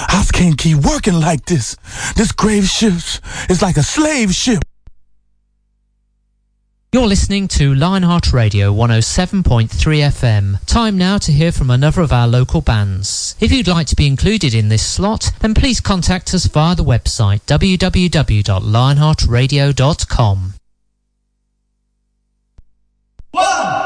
I can't keep working like this. This grave ship is like a slave ship. You're listening to Lionheart Radio 107.3 FM. Time now to hear from another of our local bands. If you'd like to be included in this slot, then please contact us via the website www.lionheartradio.com. 1